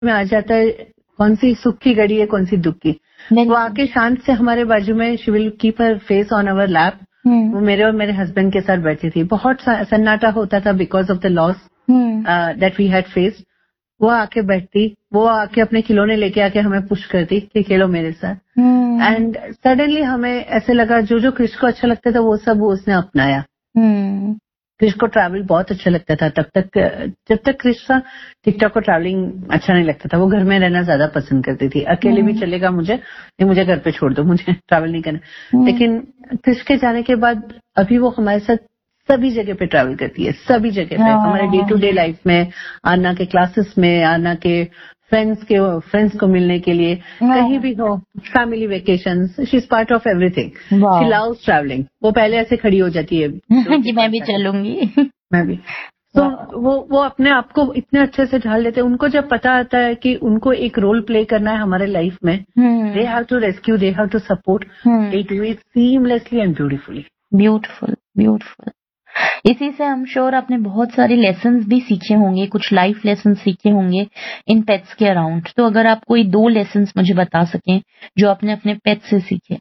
में आ जाता है कौन सी सुख की घड़ी है, कौन सी दुख की। वो आके शांत से हमारे बाजू में, she will keep her face on our lap. वो मेरे और मेरे हस्बैंड के साथ बैठी थी। बहुत सन्नाटा होता था because of the loss that we had faced. वो आके बैठती, वो आके अपने खिलौने लेके आके हमें पुश करती कि खेलो मेरे साथ। एंड सडनली हमें ऐसे लगा जो जो क्रिश को अच्छा लगता था वो सब वो उसने अपनाया। क्रिश को ट्रैवल बहुत अच्छा लगता था तब तक, जब तक क्रिश था टिकटॉक को ट्रैवलिंग अच्छा नहीं लगता था। वो घर में रहना ज्यादा पसंद करती थी। अकेले भी चलेगा मुझे घर पे छोड़ दो, मुझे ट्रैवल नहीं करना। लेकिन क्रिश के जाने के बाद अभी वो हमारे साथ सभी जगह पे ट्रैवल करती है, सभी जगह पे, हमारे डे टू डे लाइफ में, आना के क्लासेस में, आना के फ्रेंड्स को मिलने के लिए, कहीं भी हो, family vacations, she is part of everything. She loves travelling. वो पहले ऐसे खड़ी हो जाती है कि मैं भी चलूंगी। मैं भी। तो वो अपने आप को इतने अच्छे से ढाल लेते हैं। उनको जब पता आता है कि उनको एक रोल प्ले करना है हमारे लाइफ में, they have to rescue, they have to support, they do it seamlessly and beautifully. Beautiful. इसी से हम श्योर आपने बहुत सारे लेसन्स भी सीखे होंगे, कुछ लाइफ लेसन्स सीखे होंगे इन पेट्स के अराउंड। तो अगर आप कोई 2 लेसन्स मुझे बता सकें जो आपने अपने पेट से सीखे।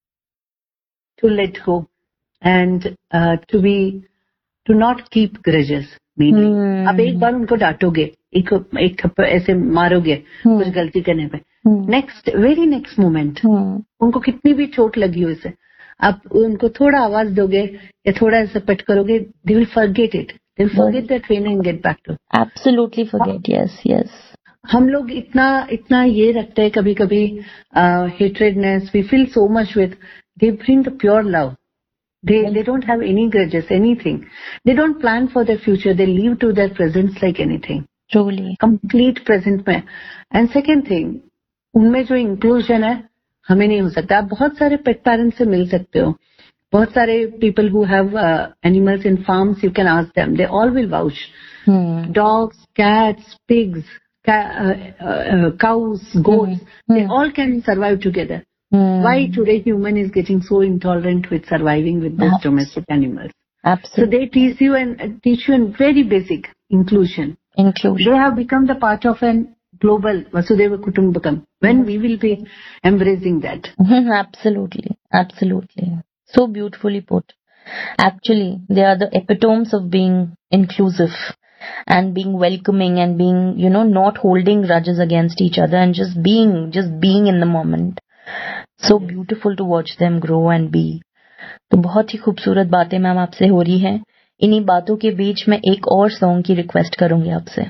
To let go and to not keep grudges. अब एक बार उनको डांटोगे, एक ऐसे मारोगे कुछ गलती करने पे, वेरी नेक्स्ट मोमेंट उनको कितनी भी चोट लगी हो इसे, आप उनको थोड़ा आवाज दोगे या थोड़ा ऐसे पेट करोगे, they will forget it, they will forget that pain and get back to. Absolutely forget. Yes. हम लोग इतना ये रखते हैं कभी कभी हेट्रेडनेस, we feel so much with, they bring the pure love. They don't have any grudges, anything. They don't plan for their future. They live to their presence like anything. Truly. Complete present में. And second thing, उनमें जो inclusion है, हमें नहीं हो सकता। आप बहुत सारे pet parents से मिल सकते हो। बहुत सारे people who have animals in farms, you can ask them. They all will vouch. Dogs, cats, pigs, cows, goats, they all can survive together. Why today human is getting so intolerant with surviving with these domestic animals? Absolutely. So they teach you in very basic inclusion. They have become the part of an global Vasudhaiva Kutumbakam. When we will be embracing that? Absolutely. So beautifully put. Actually, they are the epitomes of being inclusive and being welcoming and being, not holding grudges against each other and just being in the moment. So beautiful to watch them grow and be. तो बहुत ही खूबसूरत बातें ma'am आपसे हो रही हैं। इन्हीं बातों के बीच में एक और सॉन्ग की रिक्वेस्ट करूंगी आपसे।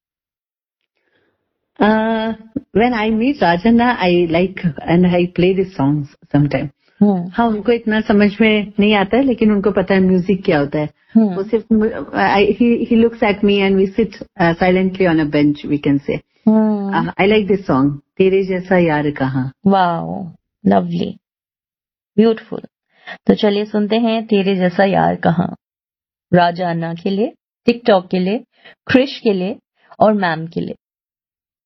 When I meet Rajana, I like and I play these songs sometime. हाँ, उनको इतना समझ में नहीं आता है, लेकिन उनको पता है म्यूजिक क्या होता है। वो सिर्फ he looks at me and we sit silently on a bench, we can say. I like this song, तेरे जैसा यार कहाँ। Wow, lovely, beautiful. तो चलिए सुनते हैं तेरे जैसा यार कहाँ, राजाना के लिए, टिकटॉक के लिए, क्रिश के लिए और मैम के लिए।